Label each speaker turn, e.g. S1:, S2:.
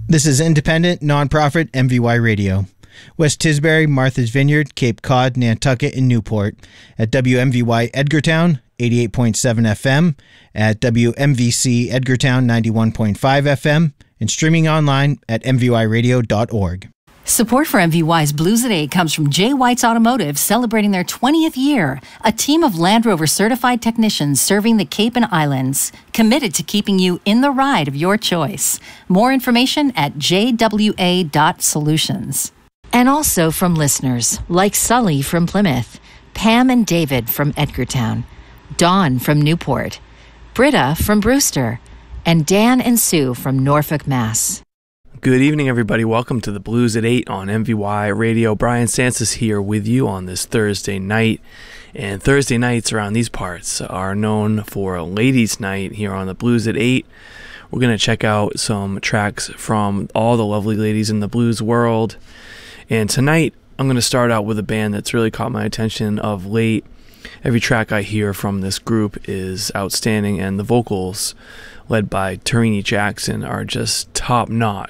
S1: This is independent, nonprofit MVY Radio. West Tisbury, Martha's Vineyard, Cape Cod, Nantucket, and Newport. At WMVY Edgartown, 88.7 FM. At WMVC Edgartown, 91.5 FM. And streaming online at mvyradio.org.
S2: Support for MVY's Blues at 8 comes from J. White's Automotive, celebrating their 20th year. A team of Land Rover certified technicians serving the Cape and Islands, committed to keeping you in the ride of your choice. More information at jwa.solutions. And also from listeners like Sully from Plymouth, Pam and David from Edgartown, Dawn from Newport, Britta from Brewster, and Dan and Sue from Norfolk, Mass.
S3: Good evening, everybody. Welcome to the Blues at 8 on MVY Radio. Brian Sansis here with you on this Thursday night. And Thursday nights around these parts are known for Ladies' Night here on the Blues at 8. We're going to check out some tracks from all the lovely ladies in the blues world. And tonight, I'm going to start out with a band that's really caught my attention of late. Every track I hear from this group is outstanding, and the vocals, led by Tarini Jackson, are just top-notch.